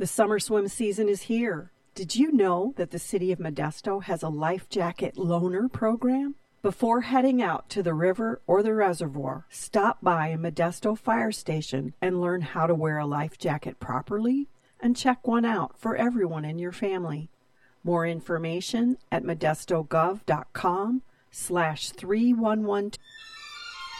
The summer swim season is here. Did you know that the City of Modesto has a life jacket loaner program? Before heading out to the river or the reservoir, stop by a Modesto fire station and learn how to wear a life jacket properly and check one out for everyone in your family. More information at modestogov.com/3112.